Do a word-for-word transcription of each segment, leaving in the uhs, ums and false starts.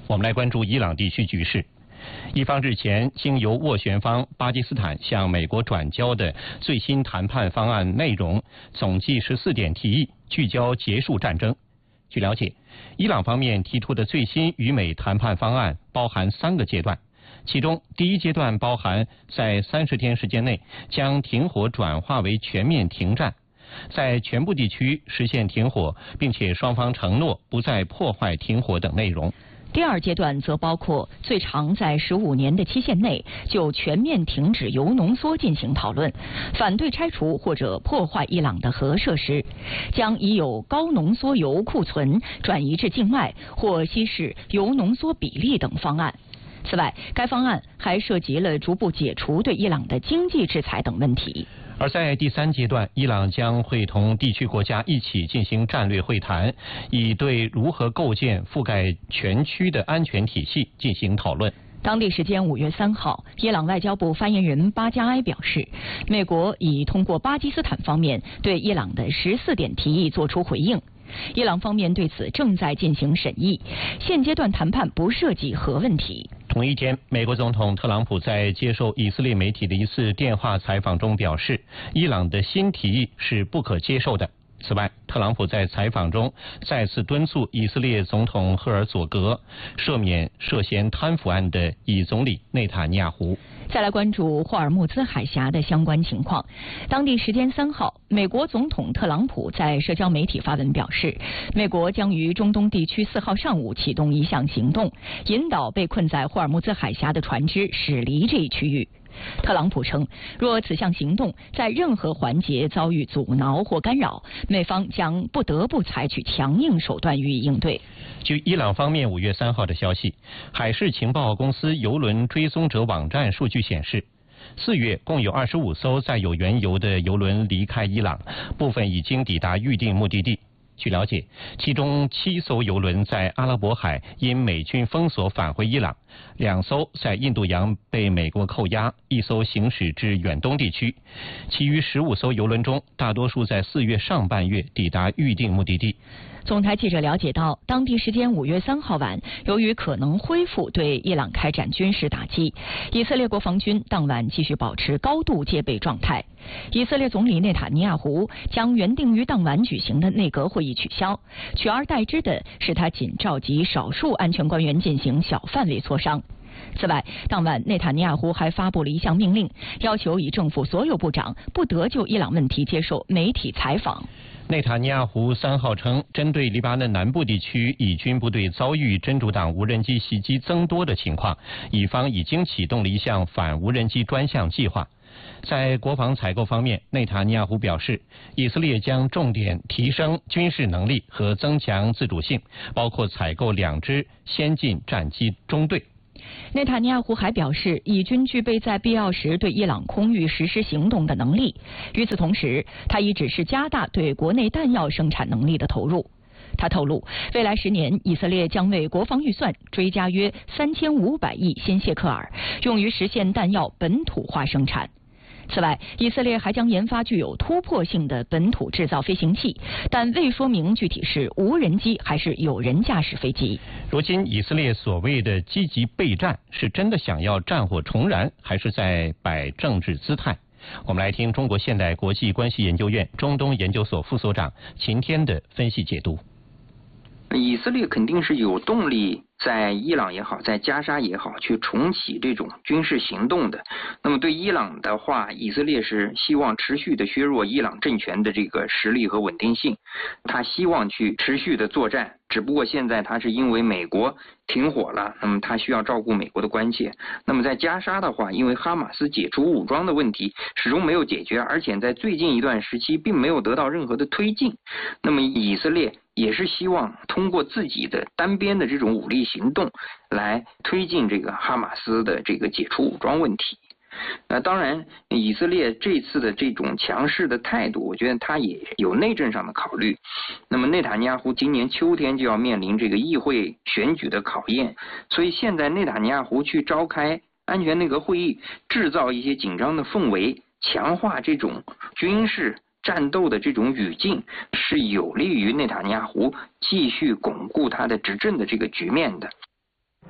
我们来关注伊朗地区局势。伊方日前经由斡旋方巴基斯坦向美国转交的最新谈判方案内容，总计十四点提议，聚焦结束战争。据了解，伊朗方面提出的最新与美谈判方案包含三个阶段，其中第一阶段包含在三十天时间内将停火转化为全面停战，在全部地区实现停火，并且双方承诺不再破坏停火等内容。 第二阶段则包括最长在十五年的期限内就全面停止铀浓缩进行讨论，反对拆除或者破坏伊朗的核设施，将已有高浓缩铀库存转移至境外或稀释铀浓缩比例等方案。此外，该方案还涉及了逐步解除对伊朗的经济制裁等问题。 而在第三阶段，伊朗将会同地区国家一起进行战略会谈，以对如何构建覆盖全区的安全体系进行讨论。 当地时间五月三号，伊朗外交部发言人巴加埃表示，美国已通过巴基斯坦方面对伊朗的十四点提议作出回应。伊朗方面对此正在进行审议，现阶段谈判不涉及核问题。 同一天，美国总统特朗普在接受以色列媒体的一次电话采访中表示，伊朗的新提议是不可接受的。此外，特朗普在采访中再次敦促以色列总统赫尔佐格赦免涉嫌贪腐案的以总理内塔尼亚胡。 再来关注霍尔木兹海峡的相关情况。当地时间三号，美国总统特朗普在社交媒体发文表示，美国将于中东地区四号上午启动一项行动，引导被困在霍尔木兹海峡的船只驶离这一区域。特朗普称，若此项行动在任何环节遭遇阻挠或干扰，美方将不得不采取强硬手段予以应对。 据伊朗方面五月三号的消息，海事情报公司油轮追踪者网站数据显示，四月共有二十五艘载有原油的油轮离开伊朗，部分已经抵达预定目的地。据了解，其中七艘油轮在阿拉伯海因美军封锁返回伊朗，两艘在印度洋被美国扣押，一艘行驶至远东地区。其余十五艘油轮中，大多数在四月上半月抵达预定目的地。 总台记者了解到，当地时间五月三号晚，由于可能恢复对伊朗开展军事打击，以色列国防军当晚继续保持高度戒备状态。以色列总理内塔尼亚胡将原定于当晚举行的内阁会议取消，取而代之的是他仅召集少数安全官员进行小范围磋商。此外，当晚内塔尼亚胡还发布了一项命令，要求以政府所有部长不得就伊朗问题接受媒体采访。 内塔尼亚胡三号称，针对黎巴嫩南部地区以军部队遭遇真主党无人机袭击增多的情况，以方已经启动了一项反无人机专项计划。在国防采购方面，内塔尼亚胡表示，以色列将重点提升军事能力和增强自主性，包括采购两支先进战机中队。 内塔尼亚胡还表示，以军具备在必要时对伊朗空域实施行动的能力。与此同时，他已指示加大对国内弹药生产能力的投入。他透露，未来十年，以色列将为国防预算追加约三千五百亿新谢克尔，用于实现弹药本土化生产。此外，以色列还将研发具有突破性的本土制造飞行器，但未说明具体是无人机还是有人驾驶飞机。 如今，以色列所谓的积极备战，是真的想要战火重燃，还是在摆政治姿态？我们来听中国现代国际关系研究院中东研究所副所长秦天的分析解读。 以色列肯定是有动力在伊朗也好，在加沙也好，去重启这种军事行动的。那么对伊朗的话，以色列是希望持续的削弱伊朗政权的这个实力和稳定性，他希望去持续的作战。只不过现在他是因为美国停火了，那么他需要照顾美国的关切。那么在加沙的话，因为哈马斯解除武装的问题始终没有解决，而且在最近一段时期并没有得到任何的推进。那么以色列也是希望通过自己的单边的这种武力行动来推进这个哈马斯的这个解除武装问题。那当然，以色列这次的这种强势的态度，我觉得他也有内政上的考虑。那么内塔尼亚胡今年秋天就要面临这个议会选举的考验，所以现在内塔尼亚胡去召开安全内阁会议，制造一些紧张的氛围，强化这种军事战斗的这种语境，是有利于内塔尼亚胡继续巩固他的执政的这个局面的。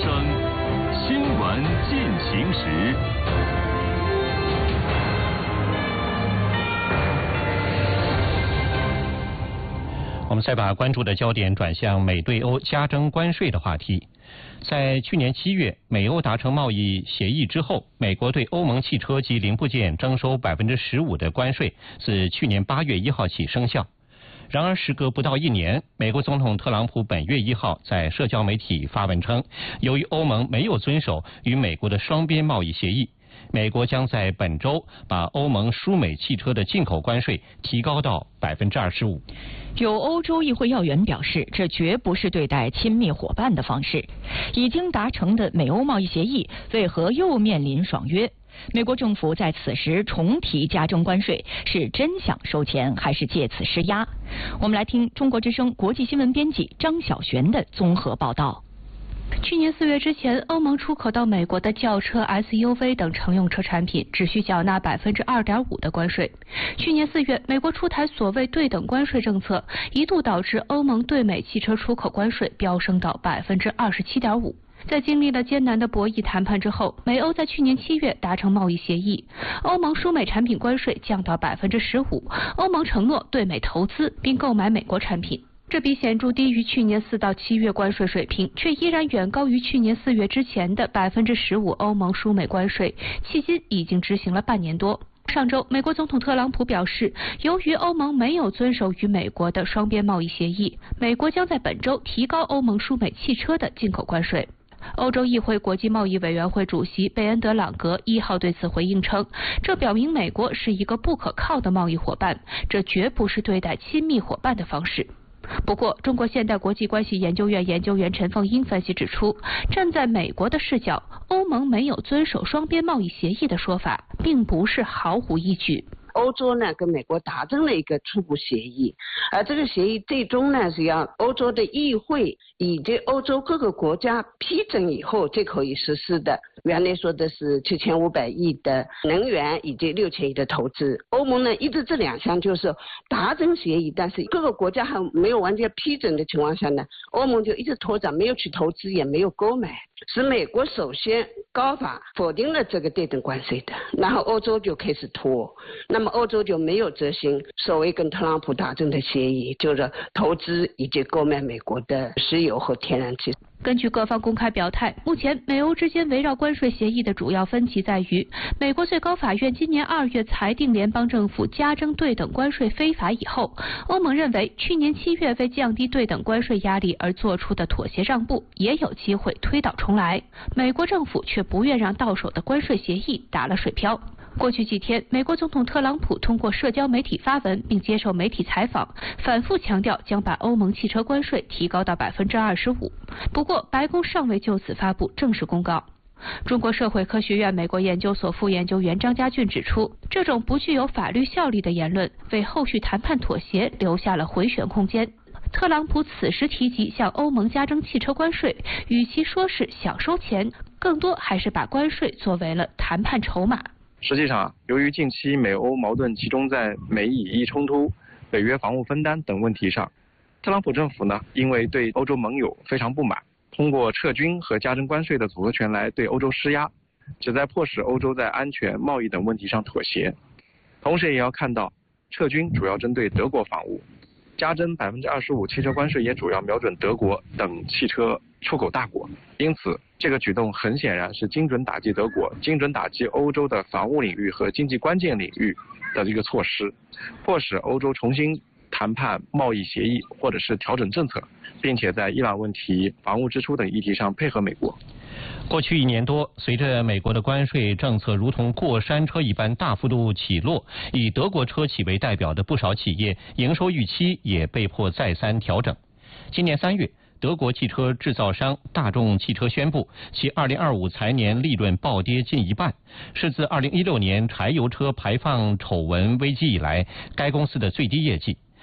声，新闻进行时。 我们再把关注的焦点转向美对欧加征关税的话题。在去年七月，美欧达成贸易协议之后，美国对欧盟汽车及零部件征收百分之十五的关税，自去年八月一号起生效。然而，时隔不到一年，美国总统特朗普本月一号在社交媒体发文称，由于欧盟没有遵守与美国的双边贸易协议，美国将在本周把欧盟输美汽车的进口关税提高到百分之二十五。 有欧洲议会要员表示，这绝不是对待亲密伙伴的方式。已经达成的美欧贸易协议为何又面临爽约？美国政府在此时重提加征关税，是真想收钱，还是借此施压？我们来听中国之声国际新闻编辑张晓璇的综合报道。 去年四月之前，欧盟出口到美国的轿车、S U V 等乘用车产品只需缴纳百分之二点五的关税。去年四月，美国出台所谓对等关税政策，一度导致欧盟对美汽车出口关税飙升到百分之二十七点五。在经历了艰难的博弈谈判之后，美欧在去年七月达成贸易协议，欧盟输美产品关税降到百分之十五，欧盟承诺对美投资并购买美国产品。这比显著低于去年四到七月关税水平，却依然远高于去年四月之前的百分之十五欧盟输美关税，迄今已经执行了半年多。上周，美国总统特朗普表示，由于欧盟没有遵守与美国的双边贸易协议，美国将在本周提高欧盟输美汽车的进口关税。欧洲议会国际贸易委员会主席贝恩德朗格一号对此回应称，这表明美国是一个不可靠的贸易伙伴，这绝不是对待亲密伙伴的方式。不过，中国现代国际关系研究院研究员陈凤英分析指出，站在美国的视角，欧盟没有遵守双边贸易协议的说法，并不是毫无依据。 欧洲呢跟美国达成了一个初步协议，而这个协议最终呢是要欧洲的议会以及欧洲各个国家批准以后才可以实施的。原来说的是七千五百亿的能源以及六千亿的投资，欧盟呢一直这两项就是达成协议，但是各个国家还没有完全批准的情况下呢，欧盟就一直拖着，没有去投资也没有购买，使美国首先高法否定了这个对等关税的，然后欧洲就开始拖，那么欧洲就没有执行所谓跟特朗普达成的协议，就是投资以及购买美国的石油和天然气。 根据各方公开表态，目前美欧之间围绕关税协议的主要分歧在于，美国最高法院今年二月裁定联邦政府加征对等关税非法以后，欧盟认为去年七月为降低对等关税压力而做出的妥协让步也有机会推倒重来，美国政府却不愿让到手的关税协议打了水漂。过去几天，美国总统特朗普通过社交媒体发文并接受媒体采访，反复强调将把欧盟汽车关税提高到百分之二十五。不过，白宫尚未就此发布正式公告。中国社会科学院美国研究所副研究员张家俊指出，这种不具有法律效力的言论为后续谈判妥协留下了回旋空间。特朗普此时提及向欧盟加征汽车关税，与其说是想收钱，更多还是把关税作为了谈判筹码。 实际上，由于近期美欧矛盾集中在美以伊冲突、北约防务分担等问题上，特朗普政府呢，因为对欧洲盟友非常不满，通过撤军和加征关税的组合拳来对欧洲施压，旨在迫使欧洲在安全、贸易等问题上妥协。同时也要看到，撤军主要针对德国防务，加征百分之二十五汽车关税也主要瞄准德国等汽车出口大国。因此，这个举动很显然是精准打击德国、精准打击欧洲的防务领域和经济关键领域的一个措施，迫使欧洲重新谈判贸易协议或者是调整政策，并且在伊朗问题、防务支出等议题上配合美国。 过去一年多，随着美国的关税政策如同过山车一般大幅度起落，以德国车企为代表的不少企业营收预期也被迫再三调整。今年三月，德国汽车制造商大众汽车宣布，其二零二五财年利润暴跌近一半，是自二零一六年柴油车排放丑闻危机以来该公司的最低业绩。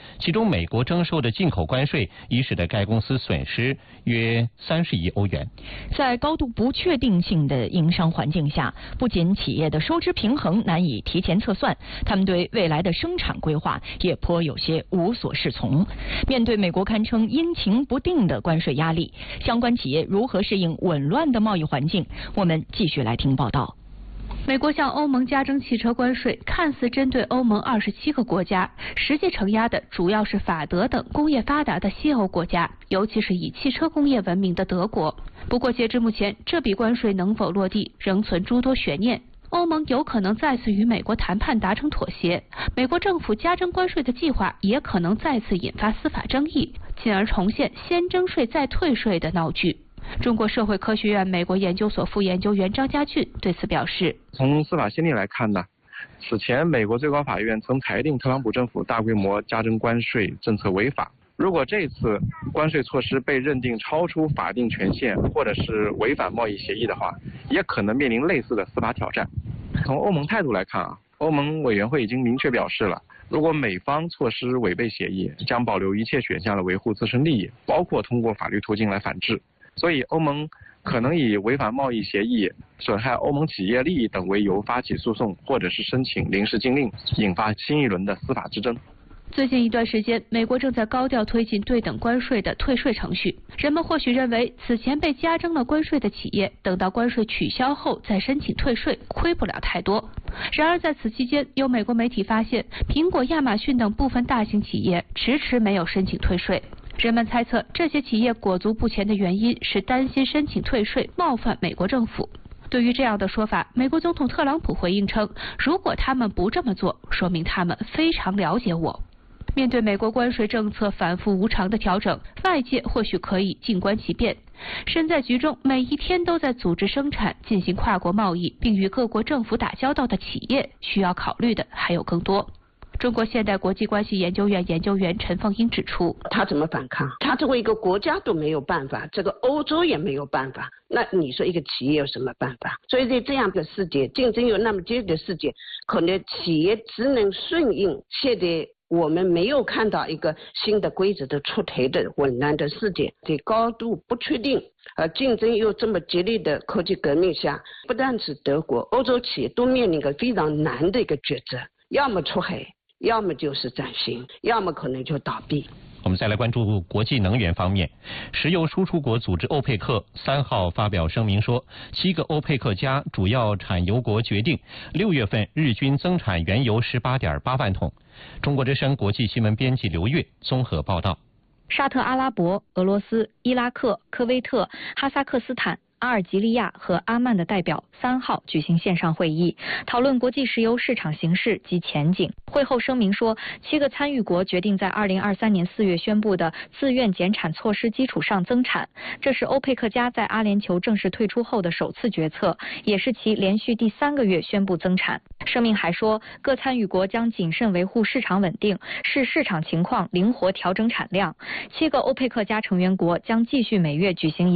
其中美国征收的进口关税已使得该公司损失约三十亿欧元。 在高度不确定性的营商环境下，不仅企业的收支平衡难以提前测算，他们对未来的生产规划也颇有些无所适从。面对美国堪称阴晴不定的关税压力，相关企业如何适应紊乱的贸易环境？我们继续来听报道。 美国向欧盟加征汽车关税，看似针对欧盟二十七个国家，实际承压的主要是法德等工业发达的西欧国家，尤其是以汽车工业闻名的德国。不过，截至目前，这笔关税能否落地，仍存诸多悬念。欧盟有可能再次与美国谈判达成妥协，美国政府加征关税的计划也可能再次引发司法争议，进而重现先征税再退税的闹剧。中国社会科学院美国研究所副研究员张家俊对此表示， 从司法先例来看呢，此前美国最高法院曾裁定特朗普政府大规模加征关税政策违法。如果这次关税措施被认定超出法定权限或者是违反贸易协议的话，也可能面临类似的司法挑战。从欧盟态度来看啊，欧盟委员会已经明确表示了，如果美方措施违背协议，将保留一切选项来维护自身利益，包括通过法律途径来反制。所以欧盟可能以违反贸易协议、损害欧盟企业利益等为由发起诉讼，或者是申请临时禁令，引发新一轮的司法之争。 最近一段时间，美国正在高调推进对等关税的退税程序。人们或许认为，此前被加征了关税的企业，等到关税取消后再申请退税，亏不了太多。然而，在此期间，有美国媒体发现，苹果、亚马逊等部分大型企业迟迟没有申请退税。人们猜测，这些企业裹足不前的原因是担心申请退税冒犯美国政府。对于这样的说法，美国总统特朗普回应称，如果他们不这么做，说明他们非常了解我。面对美国关税政策反复无常的调整，外界或许可以静观其变。身在局中，每一天都在组织生产、进行跨国贸易，并与各国政府打交道的企业，需要考虑的还有更多。中国现代国际关系研究院研究员陈凤英指出， 他怎么反抗？他作为一个国家都没有办法，这个欧洲也没有办法，那你说一个企业有什么办法？所以在这样的世界，竞争有那么激烈的世界，可能企业只能顺应现在我们没有看到一个新的规则的出台的混乱的世界，在高度不确定而竞争又这么激烈的科技革命下，不但是德国，欧洲企业都面临一个非常难的一个抉择，要么出海，要么就是转型，要么可能就倒闭。 我们再来关注国际能源方面，石油输出国组织欧佩克三号发表声明说，七个欧佩克加主要产油国决定六月份日均增产原油十八点八万桶。中国之声国际新闻编辑刘越综合报道。 沙特阿拉伯、俄罗斯、伊拉克、科威特、哈萨克斯坦、阿尔及利亚和阿曼的代表三号举行线上会议，讨论国际石油市场形势及前景。会后声明说，七个参与国决定在二零二三年四月宣布的自愿减产措施基础上增产，这是欧佩克加在阿联酋正式退出后的首次决策，也是其连续第三个月宣布增产。声明还说，各参与国将谨慎维护市场稳定，视市场情况灵活调整产量。七个欧佩克加成员国将继续每月举行一